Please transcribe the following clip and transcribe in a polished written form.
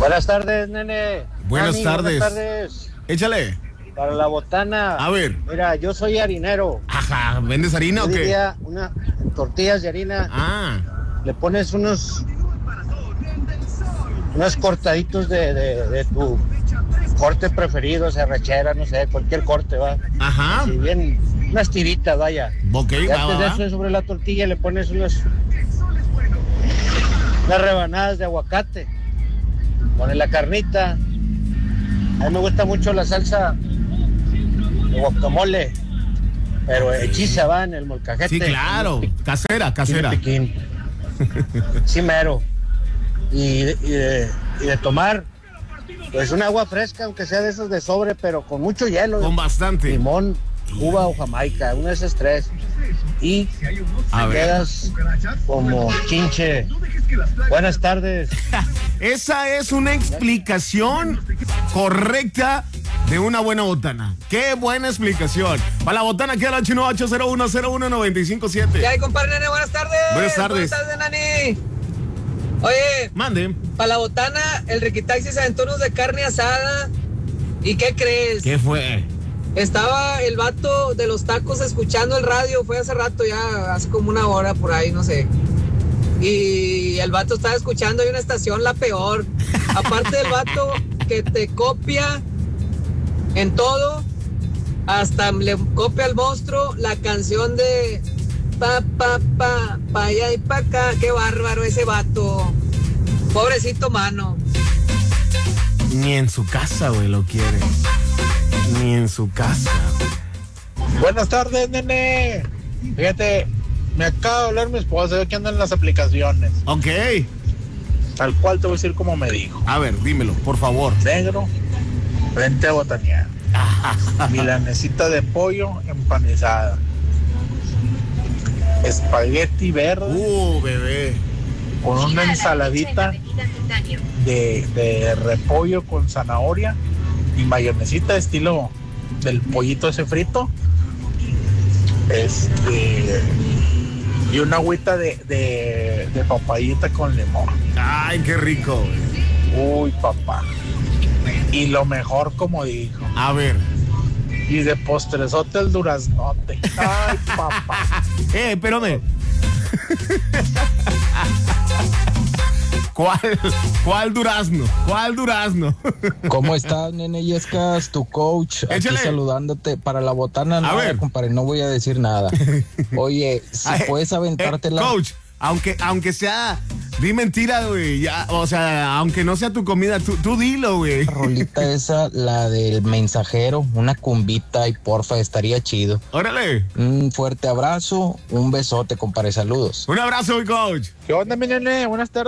Buenas tardes, nene. Buenas Mami, tardes. Buenas tardes. Échale. Para la botana. A ver. Mira, yo soy harinero. Ajá, ¿vendes harina Yo o qué? diría tortillas de harina. Ah, Le pones unos cortaditos de tu corte preferido, serrachera, no sé, cualquier corte, va. ajá. Si bien, unas tiritas, vaya. Ok, Y va, antes de va. eso, sobre la tortilla le pones unas rebanadas de aguacate. Pones la carnita. A mí me gusta mucho la salsa de guacamole, pero hechiza, va, en el molcajete. Sí, claro. Casera. Piquín. Sí, mero. Y de tomar, pues un agua fresca, aunque sea de esos de sobre, pero con mucho hielo. Con bastante. Limón, uva o jamaica, una de esas tres. Y A ver. quedas como chinche. Buenas tardes. Esa es una explicación correcta de una buena botana. Qué buena explicación. Para la botana queda la 801-01-957. ¿Qué hay, compadre Nene? Buenas tardes. Buenas tardes. Buenas tardes, Nani. Oye, Mande. para la botana, el Riquitaxi se aventó unos de carne asada. ¿Y qué crees? ¿Qué fue? Estaba el vato de los tacos escuchando el radio. Fue hace rato ya, hace como una hora por ahí, no sé. Y el vato estaba escuchando, hay una estación, la peor. Aparte del vato que te copia en todo, hasta le copia al monstruo la canción de pa allá y pa acá. Qué bárbaro ese vato. Pobrecito mano. Ni en su casa, güey, lo quiere. Ni en su casa. Buenas tardes, nene. Fíjate, me acaba de hablar mi esposa, veo que andan en las aplicaciones. Ok. Tal cual te voy a decir como me dijo. A ver, dímelo, por favor. Negro, frente a botanear. Milanesita de pollo empanizada. Espagueti verde Bebé. con una ensaladita de repollo con zanahoria y mayonesita estilo del pollito ese frito. Y una agüita de papayita con limón. Ay, qué rico, güey. Uy, papá. Y lo mejor, como dijo. A ver. Y de postrezote el duraznote. Ay, papá. Espérame. ¿Cuál durazno? ¿Cuál durazno? ¿Cómo estás, Nene Yescas? Tu coach, Échale. aquí saludándote. Para la botana, no, ver. compadre, no voy a decir nada. Oye, si puedes aventártela. Coach, aunque sea, di mentira, güey. Ya, o sea, aunque no sea tu comida, tú dilo, güey. Rolita esa, la del mensajero, una cumbita y porfa, estaría chido. Órale. Un fuerte abrazo, un besote, compadre, saludos. Un abrazo, mi coach. ¿Qué onda, mi nene? Buenas tardes.